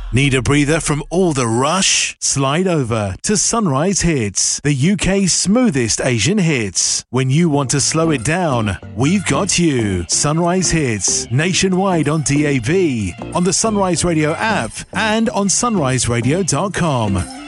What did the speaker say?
Need a breather from all the rush? Slide over to Sunrise Hits, the UK's smoothest Asian hits. When you want to slow it down, we've got you. Sunrise Hits, nationwide on DAB, on the Sunrise Radio app, and on sunriseradio.com.